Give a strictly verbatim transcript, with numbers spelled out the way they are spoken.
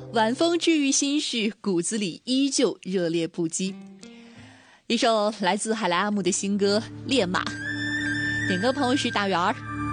晚风治愈心事，骨子里依旧热烈不羁。一首来自海莱阿姆的新歌《烈马》，点歌朋友是大圆儿。